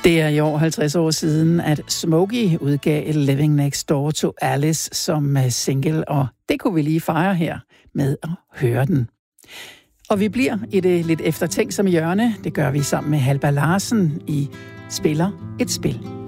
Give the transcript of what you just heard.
Det er i år 50 år siden, at Smokey udgav Living Next Door to Alice som single, og det kunne vi lige fejre her med at høre den. Og vi bliver i det lidt eftertænksomme hjørne. Det gør vi sammen med Halber Larsen i Spiller et spil.